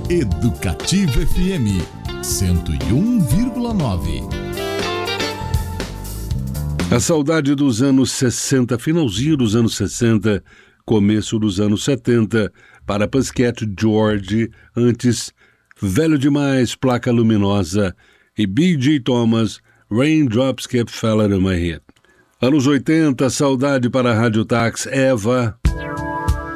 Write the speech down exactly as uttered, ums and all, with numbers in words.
Educativa F M cento e um vírgula nove. A saudade dos anos sessenta, finalzinho dos anos sessenta, começo dos anos setenta, para Pussycat George, antes Velho Demais, Placa Luminosa, e B J Thomas, Raindrops Kept Falling on My Head. Anos oitenta, saudade para a Rádio Táxi, Eva.